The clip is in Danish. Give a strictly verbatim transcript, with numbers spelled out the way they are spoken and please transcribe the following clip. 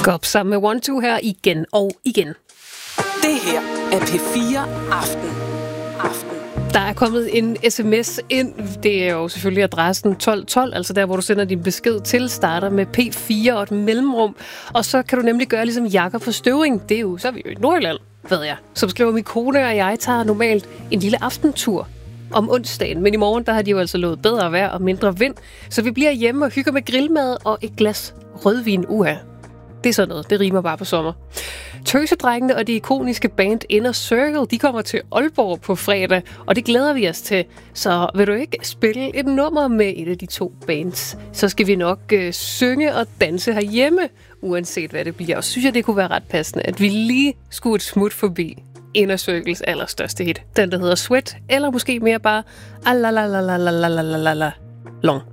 Godt sammen med One Two her igen og igen. Det her er P fire Aften. Aften. Der er kommet en sms ind. Det er jo selvfølgelig adressen tolv tolv, altså der, hvor du sender din besked til, starter med P fire og et mellemrum. Og så kan du nemlig gøre ligesom Jakob for Støvring. Det er jo, så er vi jo i Nordjylland, ved jeg. Som skriver, min kone og jeg tager normalt en lille aftentur om onsdagen. Men i morgen, der har de jo altså lovet bedre vejr og mindre vind. Så vi bliver hjemme og hygger med grillmad og et glas rødvin. Uha. Det er sådan noget. Det rimer bare på sommer. Tøsedrengene og det ikoniske band Inner Circle, de kommer til Aalborg på fredag, og det glæder vi os til. Så vil du ikke spille et nummer med et af de to bands, så skal vi nok øh, synge og danse herhjemme, uanset hvad det bliver. Og synes jeg, det kunne være ret passende, at vi lige skulle et smut forbi Inner Circles allerstørste hit. Den, der hedder Sweat, eller måske mere bare Alalalalalalalala long.